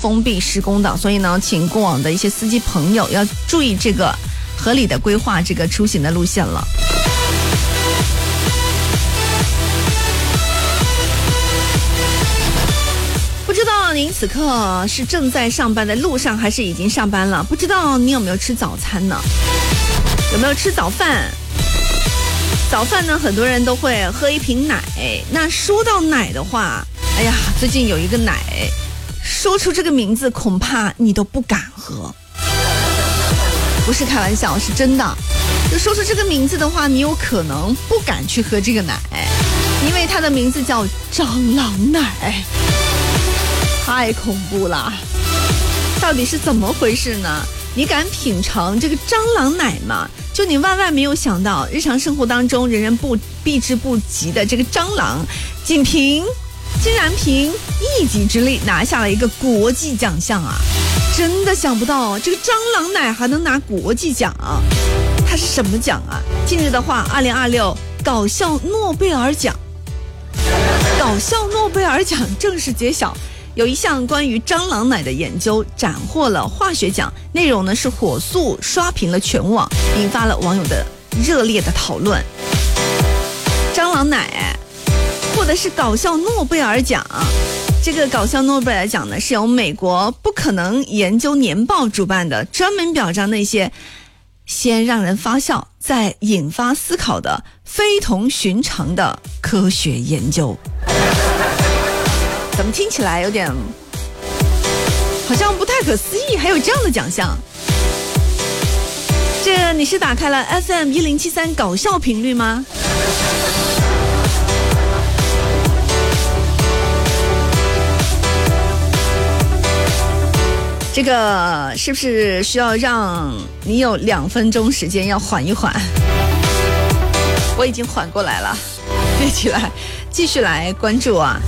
封闭施工的，所以呢，请过往的一些司机朋友要注意这个合理的规划这个出行的路线了。不知道您此刻是正在上班的路上，还是已经上班了？不知道你有没有吃早餐呢？有没有吃早饭？早饭呢，很多人都会喝一瓶奶。那说到奶的话，哎呀，最近有一个奶，说出这个名字恐怕你都不敢喝，不是开玩笑，是真的。就说出这个名字的话，你有可能不敢去喝这个奶，因为它的名字叫蟑螂奶，太恐怖了。到底是怎么回事呢？你敢品尝这个蟑螂奶吗？就你万万没有想到，日常生活当中人人避之不及的这个蟑螂，竟然凭一己之力拿下了一个国际奖项啊！真的想不到这个蟑螂奶还能拿国际奖啊！它是什么奖啊？近日的话，2026搞笑诺贝尔奖正式揭晓。有一项关于蟑螂奶的研究斩获了化学奖，内容呢是火速刷屏了全网，引发了网友的热烈的讨论。蟑螂奶获得是搞笑诺贝尔奖，这个搞笑诺贝尔奖呢是由美国不可能研究年报主办的，专门表彰那些先让人发笑再引发思考的非同寻常的科学研究。怎么听起来有点好像不太可思议，还有这样的奖项？这你是打开了 FM1073 搞笑频率吗？这个是不是需要让你有2分钟时间要缓一缓？我已经缓过来了，一起来继续来关注啊！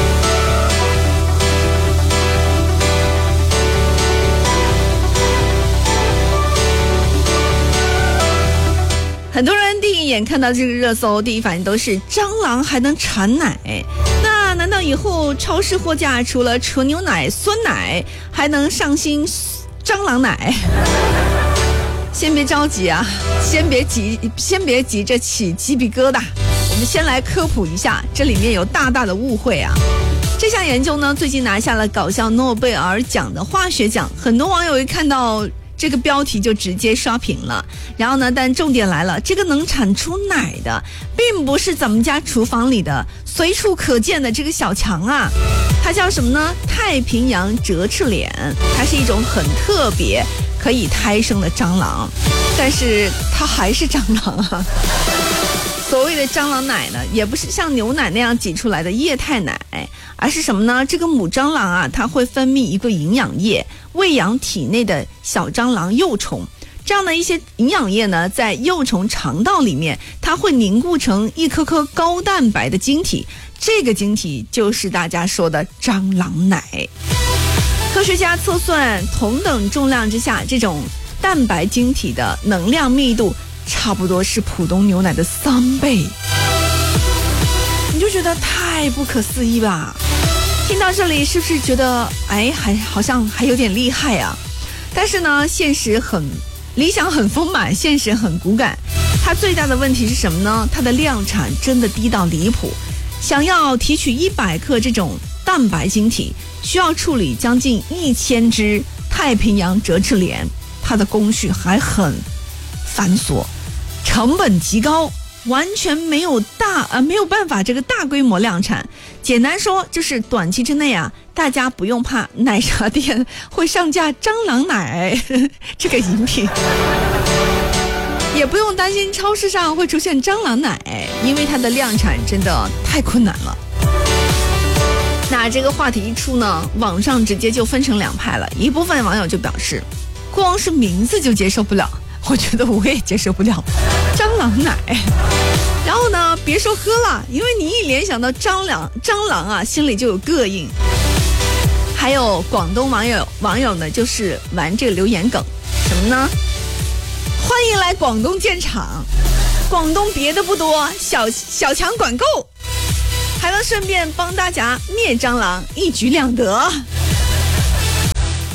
很多人第一眼看到这个热搜，第一反应都是蟑螂还能产奶，那难道以后超市货架除了纯牛奶、酸奶，还能上新蟑螂奶？先别着急啊，先别急着起鸡皮疙瘩，我们先来科普一下，这里面有大大的误会啊！这项研究呢，最近拿下了搞笑诺贝尔奖的化学奖，很多网友一看到这个标题就直接刷屏了。然后呢，但重点来了，这个能产出奶的并不是咱们家厨房里的随处可见的这个小强啊，它叫什么呢？太平洋折翅蠊，它是一种很特别可以胎生的蟑螂，但是它还是蟑螂啊。所谓的蟑螂奶呢，也不是像牛奶那样挤出来的液态奶，而是什么呢？这个母蟑螂啊，它会分泌一个营养液，喂养体内的小蟑螂幼虫。这样的一些营养液呢，在幼虫肠道里面，它会凝固成一颗颗高蛋白的晶体，这个晶体就是大家说的蟑螂奶。科学家测算，同等重量之下，这种蛋白晶体的能量密度差不多是普通牛奶的3倍。你就觉得太不可思议吧？听到这里是不是觉得好像还有点厉害啊？但是呢，理想很丰满，现实很骨感。它最大的问题是什么呢？它的量产真的低到离谱。想要提取100克这种蛋白晶体，需要处理将近1000只太平洋折翅蠊，它的工序还很繁琐，成本极高，完全没有办法这个大规模量产。简单说就是短期之内啊，大家不用怕奶茶店会上架蟑螂奶这个饮品，也不用担心超市上会出现蟑螂奶，因为它的量产真的太困难了。那这个话题一出呢，网上直接就分成2派了，一部分网友就表示，光是名字就接受不了，我觉得我也接受不了蟑螂奶。然后呢，别说喝了，因为你一联想到蟑螂啊，心里就有膈应。还有广东网友呢，就是玩这个留言梗，什么呢？欢迎来广东建厂，广东别的不多，小强管够，还能顺便帮大家灭蟑螂，一举两得。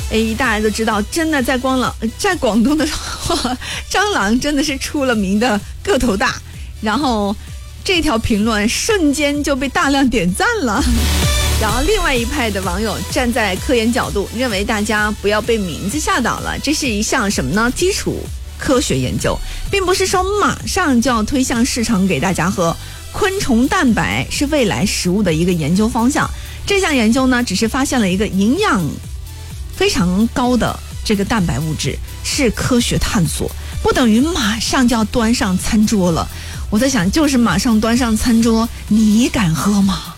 大家都知道，真的在广东的话，蟑螂真的是出了名的个头大，然后这条评论瞬间就被大量点赞了。然后另外一派的网友站在科研角度，认为大家不要被名字吓倒了，这是一项什么呢？基础科学研究，并不是说马上就要推向市场给大家喝。昆虫蛋白是未来食物的一个研究方向，这项研究呢，只是发现了一个营养非常高的这个蛋白物质，是科学探索，不等于马上就要端上餐桌了。我在想，就是马上端上餐桌，你敢喝吗？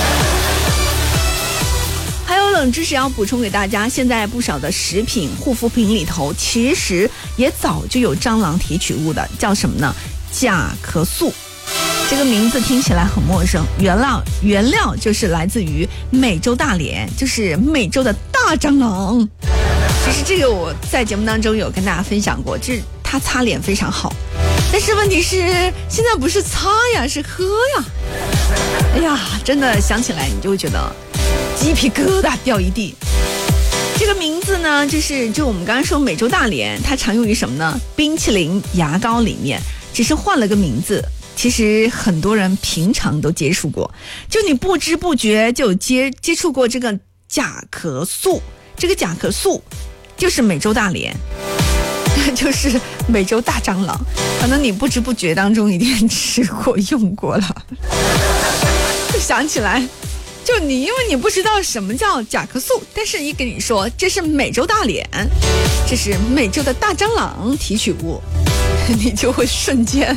还有冷知识要补充给大家，现在不少的食品护肤品里头其实也早就有蟑螂提取物的，叫什么呢？甲壳素。这个名字听起来很陌生，原料就是来自于美洲大蠊，就是美洲的大蟑螂。其实这个我在节目当中有跟大家分享过，就是它擦脸非常好，但是问题是现在不是擦呀，是喝呀。哎呀，真的想起来你就会觉得鸡皮疙瘩掉一地。这个名字呢，就我们刚刚说美洲大蠊，它常用于什么呢？冰淇淋、牙膏里面，只是换了个名字。其实很多人平常都接触过，就你不知不觉就接触过这个甲壳素。这个甲壳素就是美洲大蠊，就是美洲大蟑螂，可能你不知不觉当中一定吃过用过了。就想起来，就因为你不知道什么叫甲壳素，但是一跟你说这是美洲大蠊，这是美洲的大蟑螂提取物，你就会瞬间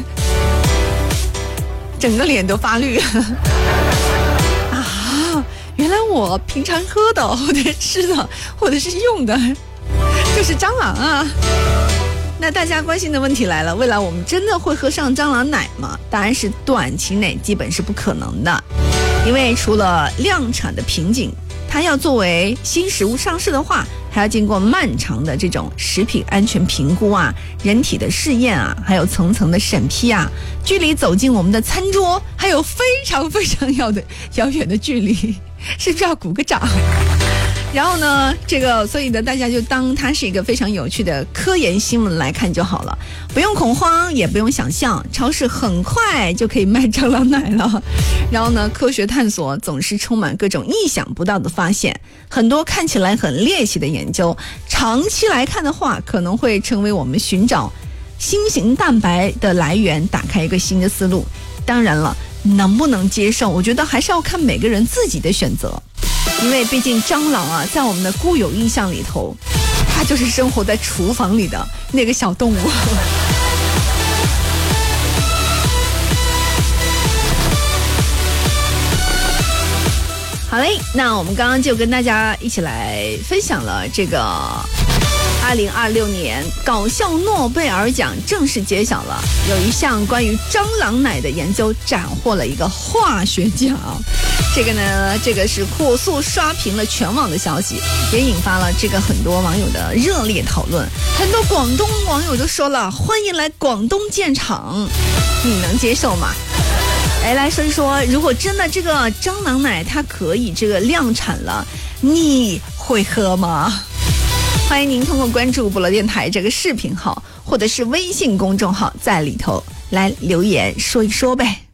整个脸都发绿啊！原来我平常喝的或者吃的或者是用的就是蟑螂啊。那大家关心的问题来了，未来我们真的会喝上蟑螂奶吗？答案是短期内基本是不可能的，因为除了量产的瓶颈，它要作为新食物上市的话，还要经过漫长的这种食品安全评估啊、人体的试验啊，还有层层的审批啊，距离走进我们的餐桌还有非常非常遥远的距离，是不是要鼓个掌？然后呢，所以呢，大家就当它是一个非常有趣的科研新闻来看就好了，不用恐慌，也不用想象，超市很快就可以卖蟑螂奶了。然后呢，科学探索总是充满各种意想不到的发现，很多看起来很猎奇的研究，长期来看的话，可能会成为我们寻找新型蛋白的来源打开一个新的思路。当然了，能不能接受，我觉得还是要看每个人自己的选择。因为毕竟蟑螂啊，在我们的固有印象里头，它就是生活在厨房里的那个小动物。好嘞，那我们刚刚就跟大家一起来分享了这个2026年搞笑诺贝尔奖正式揭晓了，有一项关于蟑螂奶的研究斩获了一个化学奖。这个是火速刷屏了全网的消息，也引发了很多网友的热烈讨论。很多广东网友都说了，欢迎来广东建厂，你能接受吗？来说一说，如果真的这个蟑螂奶它可以量产了，你会喝吗？欢迎您通过关注部落电台这个视频号或者是微信公众号，在里头来留言说一说呗。